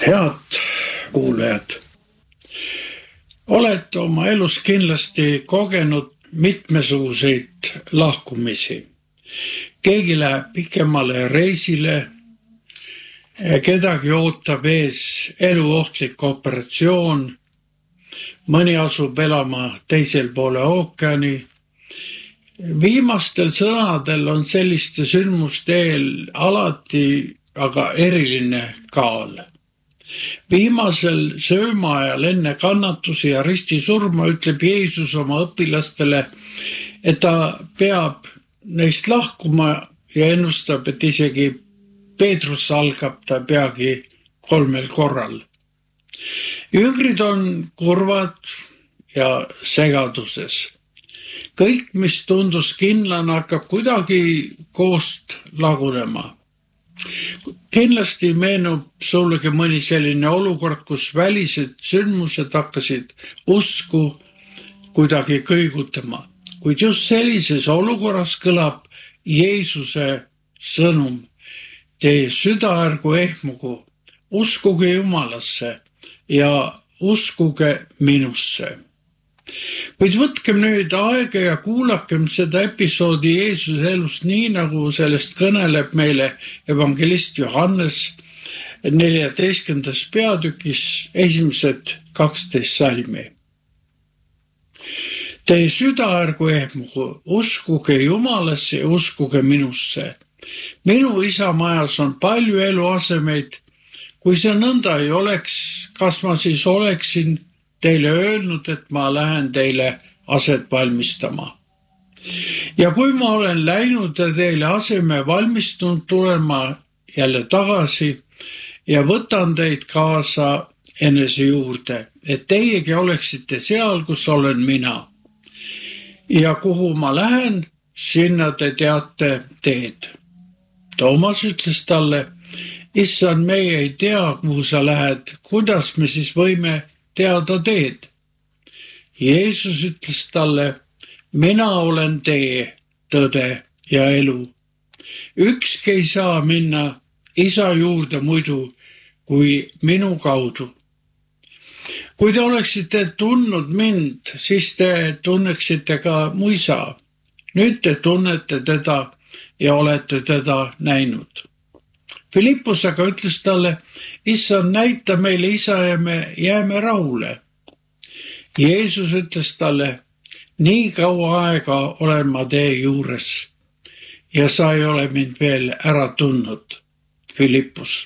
Head kuulajad, olete oma elus kindlasti kogenud mitmesuguseid lahkumisi. Keegi läheb pikemale reisile, kedagi ootab ees eluohtlik operatsioon, mõni asub elama teisel poole ookeani. Viimastel sõnadel on selliste sündmuste eel alati aga eriline kaal. Viimasel söömaajal enne kannatusi ja ristisurma ütleb Jeesus oma õpilastele, et ta peab neist lahkuma ja ennustab, et isegi Peetrus algab ta peagi 3 korral. Jüngrid on kurvad ja segaduses. Kõik, mis tundus kindlana, hakkab kuidagi koost lagunema. Kindlasti meenub sullegi mõni selline olukord, kus välised sündmused hakkasid usku kuidagi kõigutama. Kuid just sellises olukorras kõlab Jeesuse sõnum. Teie süda ärgu ehmugu, uskuge Jumalasse ja uskuge minusse. Kuid võtkem nüüd aega ja kuulakem seda episoodi Jeesuse elust nii, nagu sellest kõneleb meile evangelist Johannes 14. peatükis esimesed 12 salmi. Teie süda ärgu ehmugu, uskuge Jumalasse ja uskuge minusse. Minu isa majas on palju eluasemeid. Kui see nõnda ei oleks, kas ma siis oleksin teile öelnud, et ma lähen teile aset valmistama. Ja kui ma olen läinud ja teile aseme valmistunud, tulen ma jälle tagasi ja võtan teid kaasa enese juurde, et teiegi oleksite seal, kus olen mina. Ja kuhu ma lähen, sinna te teate teed. Toomas ütles talle, issand, meie ei tea, kuhu sa lähed, kuidas me siis võime teada teed. Jeesus ütles talle, mina olen tee, tõde ja elu. Ükski ei saa minna isa juurde muidu kui minu kaudu. Kui te oleksite tundnud mind, siis te tunneksite ka mu isa. Nüüd te tunnete teda ja olete teda näinud. Philippus aga ütles talle, issand, näita meile isa ja me jääme rahule. Jeesus ütles talle, nii kaua aega olen ma tee juures ja sa ei ole mind veel ära tundnud, Philippus.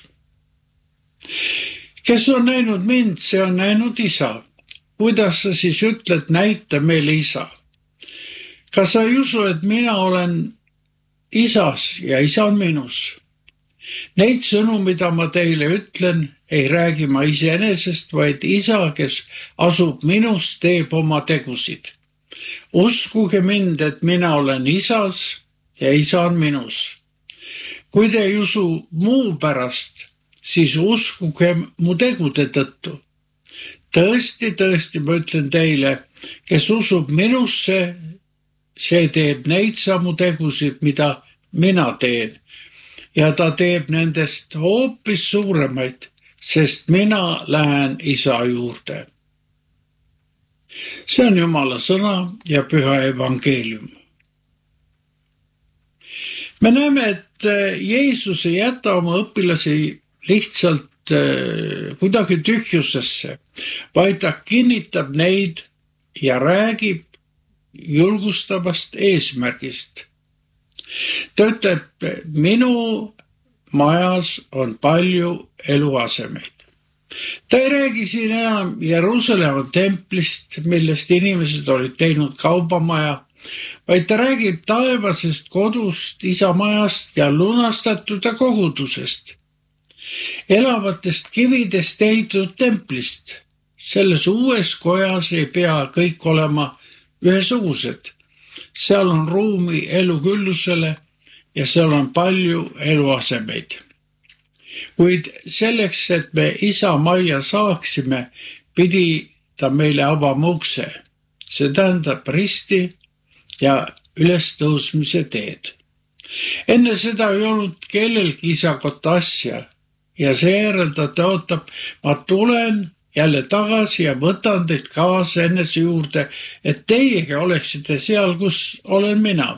Kes on näinud mind, see on näinud isa. Kuidas sa siis ütled, näita meile isa? Kas sa ei usu, et mina olen isas ja isa on minus? Neid sõnu, mida ma teile ütlen, ei räägi ma iseenesest, vaid isa, kes asub minus, teeb oma tegusid. Uskuge mind, et mina olen isas ja isa on minus. Kui te ei usu muu pärast, siis uskuge mu tegude tõttu. Tõesti, ma ütlen teile, kes usub minusse, see teeb neid samu tegusid, mida mina teen. Ja ta teeb nendest hoopis suuremaid, sest mina lähen isa juurde. See on Jumala sõna ja püha evangeelium. Me näeme, et Jeesus ei jäta oma õpilasi lihtsalt kuidagi tühjusesse, vaid ta kinnitab neid ja räägib julgustavast eesmärgist. Ta ütleb, minu majas on palju eluasemeid. Ta ei räägi siin enam Jeruusalemma templist, millest inimesed olid teinud kaubamaja, vaid ta räägib taevasest kodust, isa majast ja lunastatud kogudusest. Elavatest kividest ehitatud templist. Selles uues kojas ei pea kõik olema ühesugused. Seal on ruumi eluküllusele ja seal on palju eluasemeid. Kuid selleks, et me isa majja saaksime, pidi ta meile avama ukse. See tähendab risti ja ülestõusmise teed. Enne seda ei olnud kellelgi isakot asja. ja seejärel ta tõotab, ma tulen jälle tagasi ja võtan teid kaasa enese juurde, et teiegi oleksite seal, kus olen mina.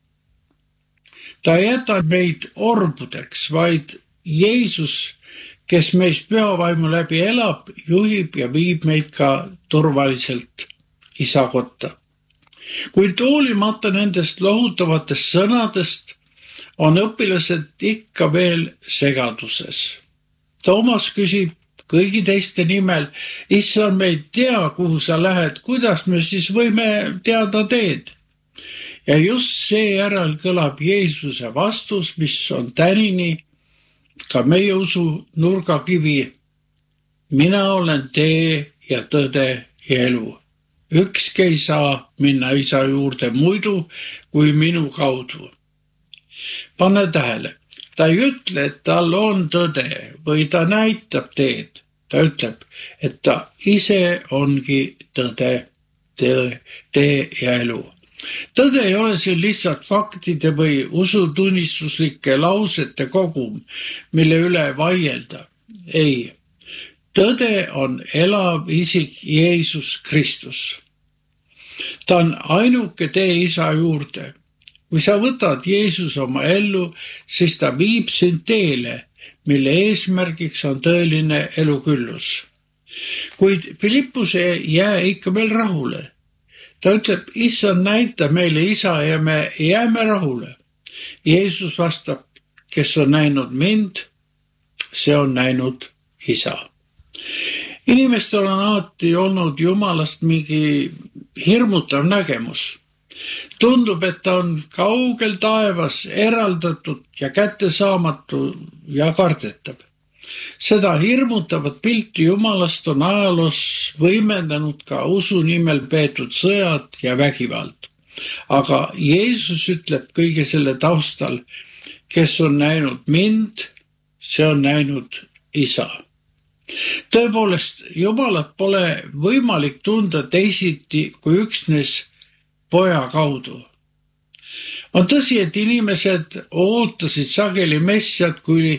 Ta ei jäta meid orbudeks, vaid Jeesus, kes meis pühavaimu läbi elab, juhib ja viib meid ka turvaliselt isa kotta. Kuid hoolimata nendest lohutavatest sõnadest on õpilased ikka veel segaduses. Toomas küsib kõigi teiste nimel, issand, me ei tea, kuhu sa lähed, kuidas me siis võime teada teed? Ja just seejärel kõlab Jeesuse vastus, mis on tänini ka meie usu nurgakivi. Mina olen tee ja tõde ja elu. Ükski ei saa minna isa juurde muidu kui minu kaudu. Pane tähele, ta ei ütle, et tal on tõde või ta näitab teed. Ta ütleb, et ta ise ongi tõde, tee ja elu. Tõde ei ole siin lihtsalt faktide või usutunnistuslike lausete kogum, mille üle vaielda. Ei, tõde on elav isik Jeesus Kristus. Ta on ainuke tee isa juurde. Kui sa võtad Jeesus oma ellu, siis ta viib sind teele, mille eesmärgiks on tõeline eluküllus. Kuid Philippus ei jää ikka veel rahule. Ta ütleb, issand, näita meile isa ja me jääme rahule. Jeesus vastab, kes on näinud mind, see on näinud isa. Inimestel on alati olnud Jumalast mingi hirmutav nägemus. Tundub, et ta on kaugel taevas, eraldatud ja kättesaamatu ja kardetav. Seda hirmutavat pilti Jumalast on ajaloos võimendanud ka usu nimel peetud sõjad ja vägivald. Aga Jeesus ütleb kõige selle taustal, kes on näinud mind, see on näinud isa. Tõepoolest, Jumalat pole võimalik tunda teisiti kui üksnes poja kaudu. On tõsi, et inimesed ootasid sageli messiat kui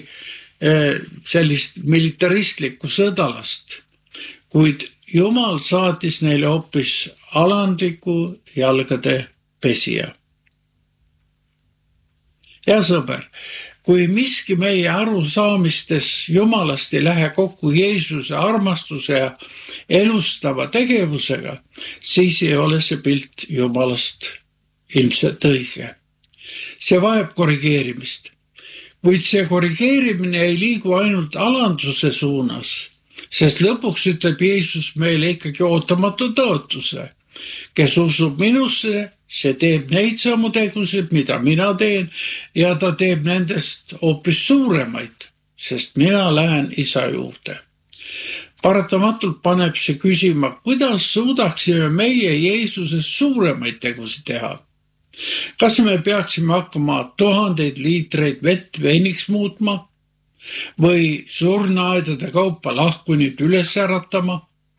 sellist militaristlikku sõdalast, kuid Jumal saatis neile hoopis alandliku jalgade pesija. Ja sõber, kui miski meie arusaamistes Jumalast ei lähe kokku Jeesuse armastuse ja elustava tegevusega, siis ei ole see pilt Jumalast ilmselt õige. See vajab korrigeerimist. Kuid see korrigeerimine ei liigu ainult alanduse suunas, sest lõpuks ütleb Jeesus meile ikkagi ootamatu tõotuse. Kes usub minusse, see teeb neid samu tegusid, mida mina teen, ja ta teeb nendest hoopis suuremaid, sest mina lähen isa juurde. Paratamatult paneb see küsima, kuidas suudaksime meie Jeesuses suuremaid tegusid teha. Kas me peaksime hakkama 1000 liitreid vett veiniks muutma või surnuaedade kaupa lahkunid üles äratama?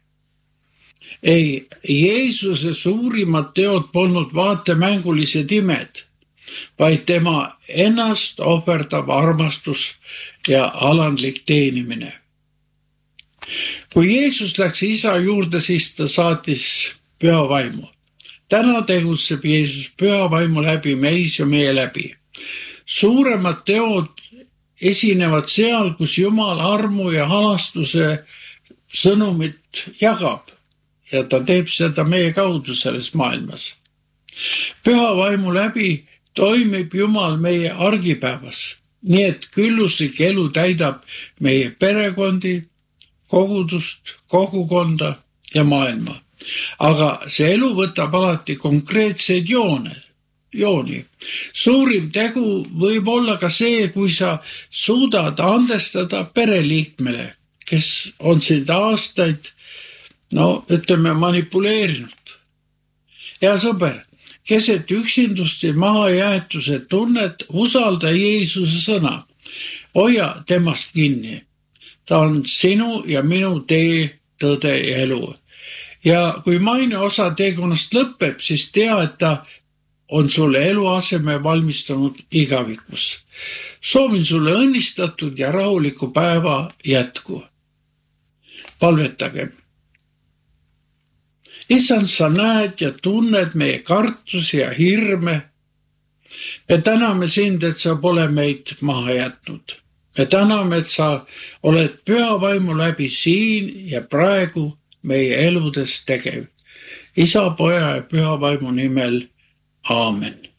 Ei, Jeesuse suurimad teod polnud vaatemängulised imed, vaid tema ennast ohverdav armastus ja alandlik teenimine. Kui Jeesus läks isa juurde, siis ta saatis püha vaimu. Täna tegutseb Jeesus püha vaimu läbi meis ja meie läbi. Suuremad teod esinevad seal, kus Jumal armu ja halastuse sõnumit jagab ja ta teeb seda meie kaudu selles maailmas. Püha vaimu läbi toimib Jumal meie argipäevas, nii et külluslik elu täidab meie perekondi, kogudust, kogukonda ja maailma. Aga see elu võtab alati konkreetseid jooni. Suurim tegu võib olla ka see, kui sa suudad andestada pereliikmele, kes on sind aastaid, manipuleerinud. Ja sõber, keset üksindust ja mahajäetuse tunnet usalda Jeesuse sõna. Hoia temast kinni. Ta on sinu ja minu tee, tõde ja elu. Ja kui maine osa teekonnast lõpeb, siis tea, et ta on sulle eluaseme valmistanud igavikus. Soovin sulle õnnistatud ja rahulikku päeva jätku. Palvetagem. Issand, sa näed ja tunned meie kartusi ja hirme. Me täname sind, et sa pole meid maha jätnud. Me täname, et sa oled püha vaimu läbi siin ja praegu meie eludes tegev. Isa, Poja ja püha vaimu nimel. Aamen.